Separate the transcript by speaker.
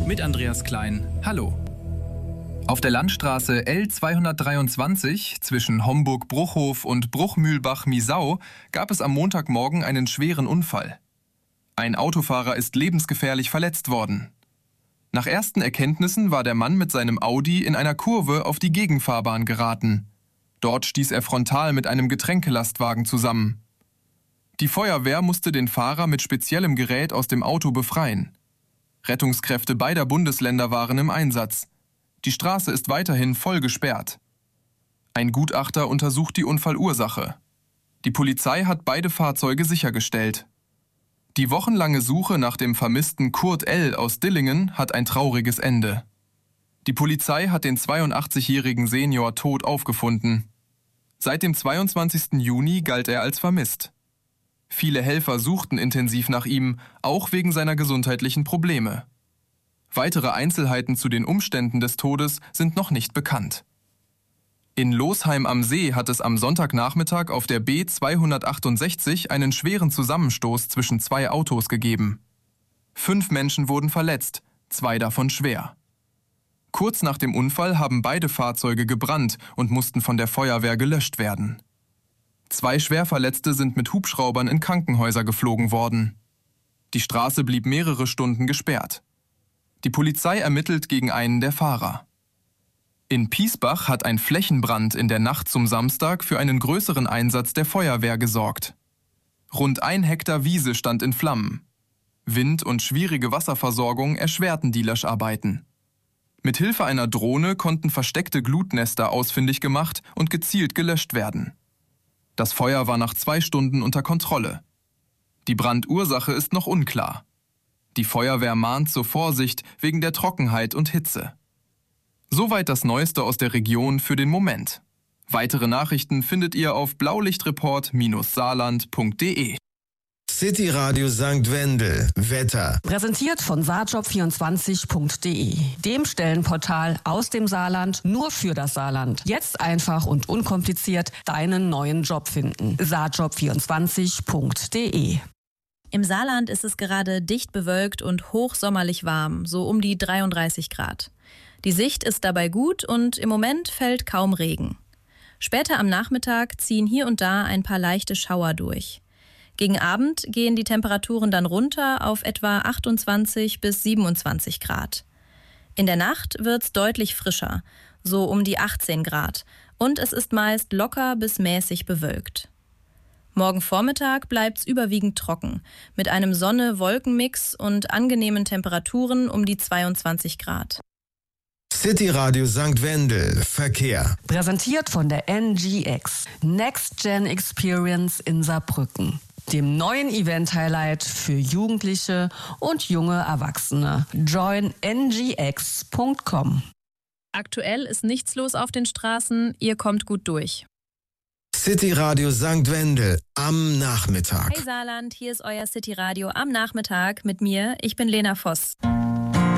Speaker 1: mit Andreas Klein. Hallo. Auf der Landstraße L223 zwischen Homburg-Bruchhof und Bruchmühlbach-Miesau gab es am Montagmorgen einen schweren Unfall. Ein Autofahrer ist lebensgefährlich verletzt worden. Nach ersten Erkenntnissen war der Mann mit seinem Audi in einer Kurve auf die Gegenfahrbahn geraten. Dort stieß er frontal mit einem Getränkelastwagen zusammen. Die Feuerwehr musste den Fahrer mit speziellem Gerät aus dem Auto befreien. Rettungskräfte beider Bundesländer waren im Einsatz. Die Straße ist weiterhin voll gesperrt. Ein Gutachter untersucht die Unfallursache. Die Polizei hat beide Fahrzeuge sichergestellt. Die wochenlange Suche nach dem vermissten Kurt L. aus Dillingen hat ein trauriges Ende. Die Polizei hat den 82-jährigen Senior tot aufgefunden. Seit dem 22. Juni galt er als vermisst. Viele Helfer suchten intensiv nach ihm, auch wegen seiner gesundheitlichen Probleme. Weitere Einzelheiten zu den Umständen des Todes sind noch nicht bekannt. In Losheim am See hat es am Sonntagnachmittag auf der B268 einen schweren Zusammenstoß zwischen zwei Autos gegeben. 5 Menschen wurden verletzt, 2 davon schwer. Kurz nach dem Unfall haben beide Fahrzeuge gebrannt und mussten von der Feuerwehr gelöscht werden. 2 Schwerverletzte sind mit Hubschraubern in Krankenhäuser geflogen worden. Die Straße blieb mehrere Stunden gesperrt. Die Polizei ermittelt gegen einen der Fahrer. In Piesbach hat ein Flächenbrand in der Nacht zum Samstag für einen größeren Einsatz der Feuerwehr gesorgt. Rund 1 Hektar Wiese stand in Flammen. Wind und schwierige Wasserversorgung erschwerten die Löscharbeiten. Mit Hilfe einer Drohne konnten versteckte Glutnester ausfindig gemacht und gezielt gelöscht werden. Das Feuer war nach 2 Stunden unter Kontrolle. Die Brandursache ist noch unklar. Die Feuerwehr mahnt zur Vorsicht wegen der Trockenheit und Hitze. Soweit das Neueste aus der Region für den Moment. Weitere Nachrichten findet ihr auf blaulichtreport-saarland.de.
Speaker 2: City Radio St. Wendel. Wetter.
Speaker 3: Präsentiert von saarjob24.de, dem Stellenportal aus dem Saarland nur für das Saarland. Jetzt einfach und unkompliziert deinen neuen Job finden. saarjob24.de.
Speaker 4: Im Saarland ist es gerade dicht bewölkt und hochsommerlich warm, so um die 33 Grad. Die Sicht ist dabei gut und im Moment fällt kaum Regen. Später am Nachmittag ziehen hier und da ein paar leichte Schauer durch. Gegen Abend gehen die Temperaturen dann runter auf etwa 28 bis 27 Grad. In der Nacht wird's deutlich frischer, so um die 18 Grad, und es ist meist locker bis mäßig bewölkt. Morgen Vormittag bleibt's überwiegend trocken, mit einem Sonne-Wolken-Mix und angenehmen Temperaturen um die 22 Grad.
Speaker 2: City Radio St. Wendel. Verkehr.
Speaker 3: Präsentiert von der NGX, Next Gen Experience in Saarbrücken, dem neuen Event-Highlight für Jugendliche und junge Erwachsene. Join ngx.com.
Speaker 4: Aktuell ist nichts los auf den Straßen, ihr kommt gut durch.
Speaker 2: City Radio St. Wendel am Nachmittag.
Speaker 4: Hey Saarland, hier ist euer City Radio am Nachmittag mit mir. Ich bin Lena Voss.